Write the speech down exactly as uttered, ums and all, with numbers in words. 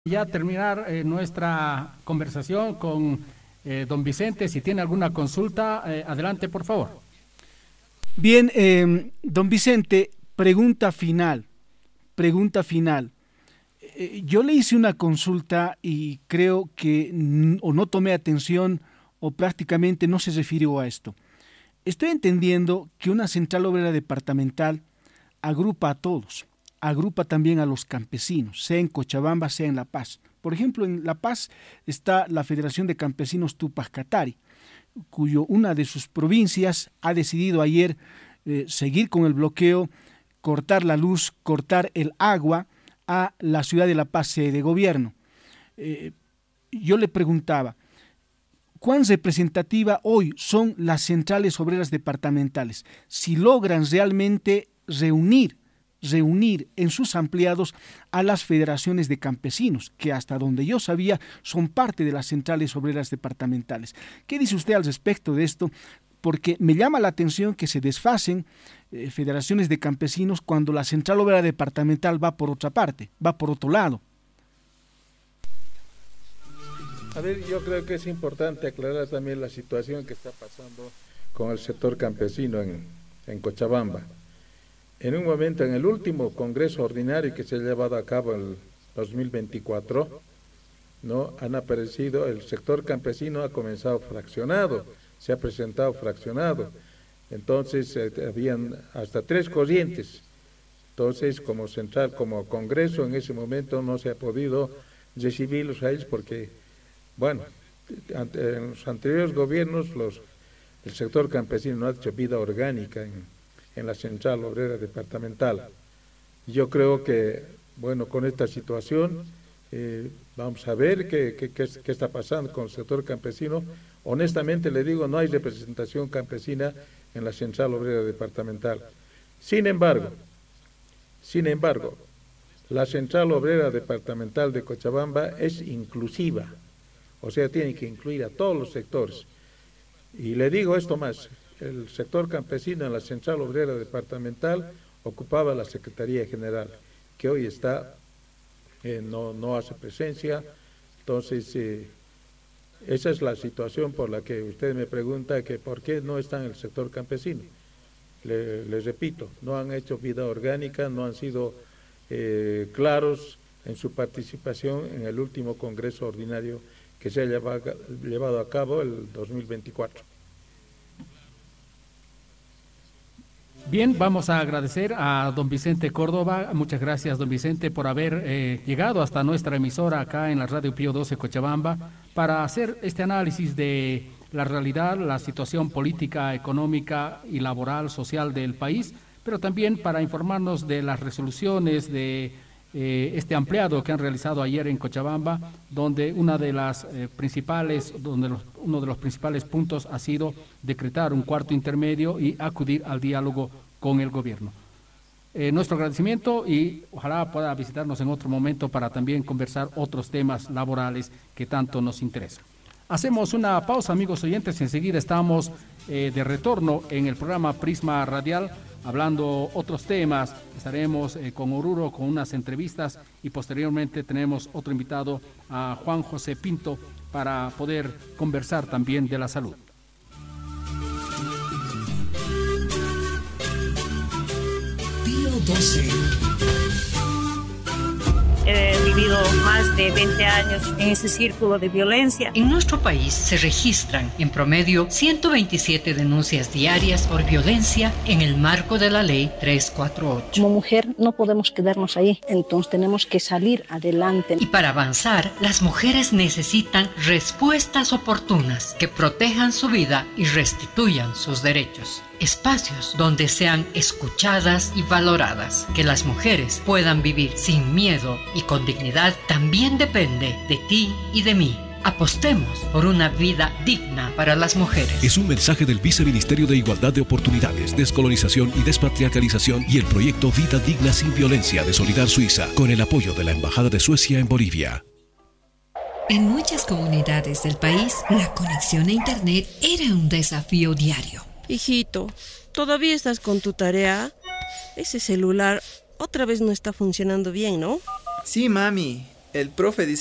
Ya terminar eh, nuestra conversación con eh, don Vicente. Si tiene alguna consulta, eh, adelante, por favor. Bien, eh, don Vicente, pregunta final, pregunta final. Eh, yo le hice una consulta y creo que n- o no tomé atención o prácticamente no se refirió a esto. Estoy entendiendo que una central obrera departamental agrupa a todos, agrupa también a los campesinos, sea en Cochabamba, sea en La Paz. Por ejemplo, en La Paz está la Federación de Campesinos Tupac Katari, cuyo una de sus provincias ha decidido ayer eh, seguir con el bloqueo, cortar la luz, cortar el agua a la ciudad de La Paz, sede de gobierno. Eh, yo le preguntaba, ¿cuán representativa hoy son las centrales obreras departamentales? Si logran realmente reunir, reunir en sus ampliados a las federaciones de campesinos, que hasta donde yo sabía son parte de las centrales obreras departamentales. ¿Qué dice usted al respecto de esto? Porque me llama la atención que se desfacen eh, federaciones de campesinos cuando la central obrera departamental va por otra parte, va por otro lado. A ver, yo creo que es importante aclarar también la situación que está pasando con el sector campesino en, en Cochabamba. En un momento, en el último Congreso Ordinario que se ha llevado a cabo en el dos mil veinticuatro, ¿no? Han aparecido, el sector campesino ha comenzado fraccionado, se ha presentado fraccionado. Entonces, eh, habían hasta tres corrientes. Entonces, como central, como Congreso, en ese momento no se ha podido recibirlos a ellos porque, bueno, ante, en los anteriores gobiernos, los, el sector campesino no ha hecho vida orgánica en en la central obrera departamental. Yo creo que, bueno, con esta situación eh, vamos a ver qué, qué, qué, qué está pasando con el sector campesino. Honestamente le digo, no hay representación campesina en la central obrera departamental. Sin embargo, sin embargo, la central obrera departamental de Cochabamba es inclusiva, o sea, tiene que incluir a todos los sectores. Y le digo esto más, el sector campesino en la central obrera departamental ocupaba la Secretaría General, que hoy está, eh, no, no hace presencia. Entonces, eh, esa es la situación por la que usted me pregunta que por qué no está en el sector campesino. Le, le repito, no han hecho vida orgánica, no han sido eh, claros en su participación en el último Congreso Ordinario que se ha llevado, llevado a cabo el dos mil veinticuatro. Bien, vamos a agradecer a don Vicente Córdoba. Muchas gracias, don Vicente, por haber eh, llegado hasta nuestra emisora acá en la Radio Pío doce Cochabamba para hacer este análisis de la realidad, la situación política, económica y laboral, social del país, pero también para informarnos de las resoluciones de eh, este ampliado que han realizado ayer en Cochabamba, donde una de las eh, principales, donde los, uno de los principales puntos ha sido decretar un cuarto intermedio y acudir al diálogo con el gobierno. Eh, nuestro agradecimiento y ojalá pueda visitarnos en otro momento para también conversar otros temas laborales que tanto nos interesan. Hacemos una pausa, amigos oyentes, enseguida estamos eh, de retorno en el programa Prisma Radial, hablando otros temas. Estaremos eh, con Oruro con unas entrevistas y posteriormente tenemos otro invitado, a Juan José Pinto, para poder conversar también de la salud. Pío doce. He vivido más de veinte años en ese círculo de violencia. En nuestro país se registran en promedio ciento veintisiete denuncias diarias por violencia en el marco de la ley trescientos cuarenta y ocho. Como mujer no podemos quedarnos ahí, entonces tenemos que salir adelante. Y para avanzar, las mujeres necesitan respuestas oportunas que protejan su vida y restituyan sus derechos. Espacios donde sean escuchadas y valoradas. Que las mujeres puedan vivir sin miedo y con dignidad también depende de ti y de mí. Apostemos por una vida digna para las mujeres. Es un mensaje del Viceministerio de Igualdad de Oportunidades, Descolonización y Despatriarcalización y el proyecto Vida Digna Sin Violencia de Solidar Suiza, con el apoyo de la Embajada de Suecia en Bolivia. En muchas comunidades del país, la conexión a Internet era un desafío diario. Hijito, ¿todavía estás con tu tarea? Ese celular otra vez no está funcionando bien, ¿no? Sí, mami. el profe dice